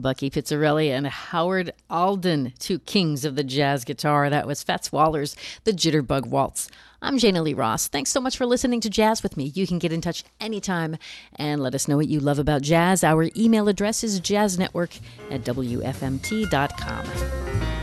Bucky Pizzarelli and Howard Alden, two kings of the jazz guitar. That was Fats Waller's The Jitterbug Waltz. I'm Jana Lee Ross. Thanks so much for listening to Jazz with me. You can get in touch anytime and let us know what you love about jazz. Our email address is jazznetwork@wfmt.com.